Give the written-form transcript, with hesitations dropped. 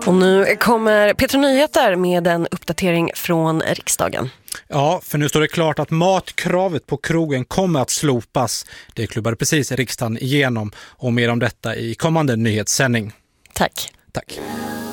Och nu kommer Petra Nyheter med en uppdatering från riksdagen. Ja, för nu står det klart att matkravet på krogen kommer att slopas. Det klubbade precis riksdagen igenom, och mer om detta i kommande nyhetssändning. Tack. Tack.